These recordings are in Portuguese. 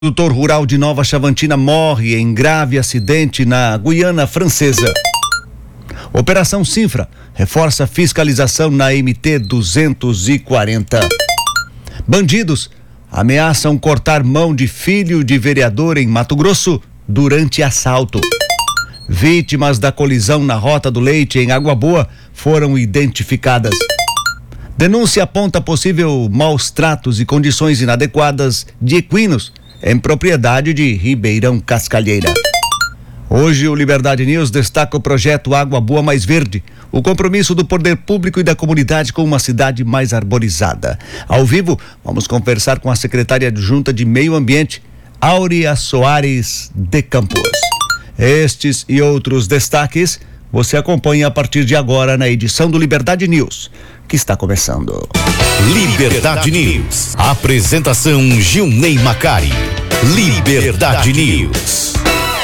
Produtor rural de Nova Chavantina morre em grave acidente na Guiana Francesa. Operação Sinfra reforça fiscalização na MT 240. Bandidos ameaçam cortar mão de filho de vereador em Mato Grosso durante assalto. Vítimas da colisão na Rota do Leite em Água Boa foram identificadas. Denúncia aponta possível maus tratos e condições inadequadas de equinos em propriedade de Ribeirão Cascalheira. Hoje o Liberdade News destaca o projeto Água Boa Mais Verde, o compromisso do poder público e da comunidade com uma cidade mais arborizada. Ao vivo, vamos conversar com a secretária adjunta de Meio Ambiente, Áurea Soares de Campos. Estes e outros destaques você acompanha a partir de agora na edição do Liberdade News, que está começando. Liberdade News. Apresentação Gilney Macari. Liberdade News.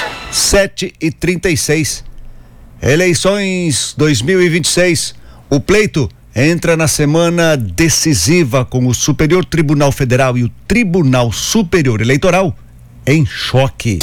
7h36. Eleições 2026. O pleito entra na semana decisiva com o Superior Tribunal Federal e o Tribunal Superior Eleitoral em choque.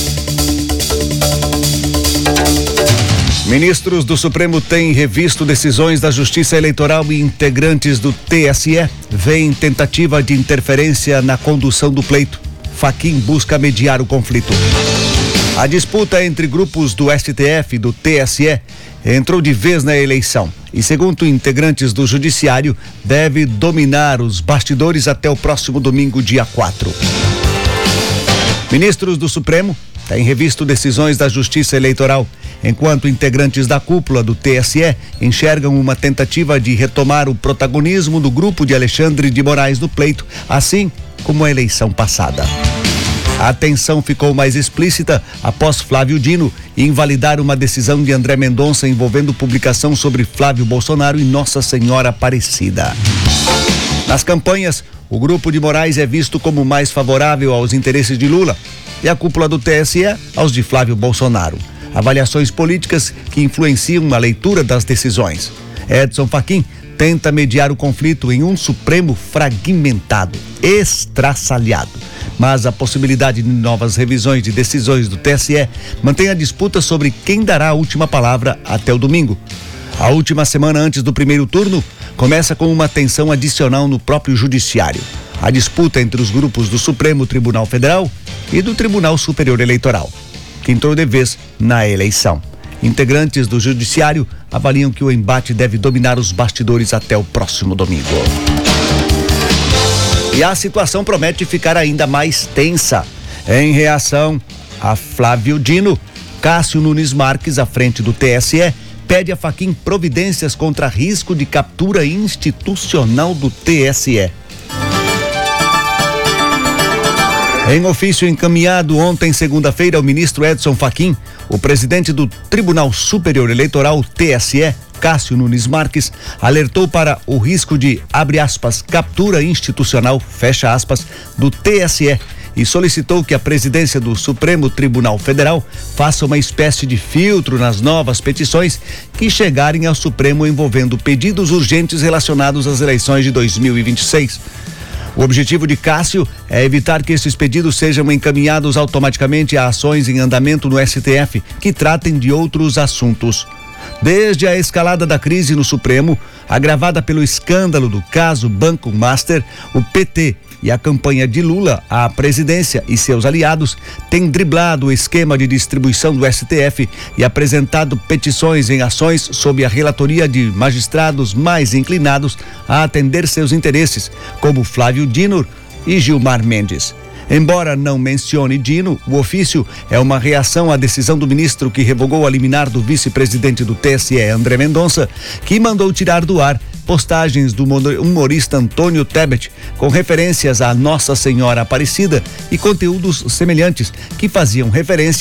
Ministros do Supremo têm revisto decisões da Justiça Eleitoral e integrantes do TSE veem tentativa de interferência na condução do pleito. Fachin busca mediar o conflito. A disputa entre grupos do STF e do TSE entrou de vez na eleição e, segundo integrantes do Judiciário, deve dominar os bastidores até o próximo domingo, dia 4. Ministros do Supremo têm revisto decisões da Justiça Eleitoral, enquanto integrantes da cúpula do TSE enxergam uma tentativa de retomar o protagonismo do grupo de Alexandre de Moraes no pleito, assim como a eleição passada. A tensão ficou mais explícita após Flávio Dino invalidar uma decisão de André Mendonça envolvendo publicação sobre Flávio Bolsonaro e Nossa Senhora Aparecida. Nas campanhas, o grupo de Moraes é visto como mais favorável aos interesses de Lula e a cúpula do TSE aos de Flávio Bolsonaro. Avaliações políticas que influenciam a leitura das decisões. Edson Fachin tenta mediar o conflito em um Supremo fragmentado, estraçalhado. Mas a possibilidade de novas revisões de decisões do TSE mantém a disputa sobre quem dará a última palavra até o domingo. A última semana antes do primeiro turno começa com uma tensão adicional no próprio Judiciário. A disputa entre os grupos do Supremo Tribunal Federal e do Tribunal Superior Eleitoral, que entrou de vez na eleição. Integrantes do Judiciário avaliam que o embate deve dominar os bastidores até o próximo domingo. E a situação promete ficar ainda mais tensa. Em reação a Flávio Dino, Cássio Nunes Marques, à frente do TSE, pede a Fachin providências contra risco de captura institucional do TSE. Em ofício encaminhado ontem, segunda-feira, ao ministro Edson Fachin, o presidente do Tribunal Superior Eleitoral, TSE, Cássio Nunes Marques, alertou para o risco de, abre aspas, captura institucional, fecha aspas, do TSE e solicitou que a presidência do Supremo Tribunal Federal faça uma espécie de filtro nas novas petições que chegarem ao Supremo envolvendo pedidos urgentes relacionados às eleições de 2026. O objetivo de Cássio é evitar que esses pedidos sejam encaminhados automaticamente a ações em andamento no STF que tratem de outros assuntos. Desde a escalada da crise no Supremo, agravada pelo escândalo do caso Banco Master, o PT e a campanha de Lula à presidência e seus aliados têm driblado o esquema de distribuição do STF e apresentado petições em ações sob a relatoria de magistrados mais inclinados a atender seus interesses, como Flávio Dino e Gilmar Mendes. Embora não mencione Dino, o ofício é uma reação à decisão do ministro que revogou a liminar do vice-presidente do TSE, André Mendonça, que mandou tirar do ar postagens do humorista Antônio Tebet com referências à Nossa Senhora Aparecida e conteúdos semelhantes que faziam referência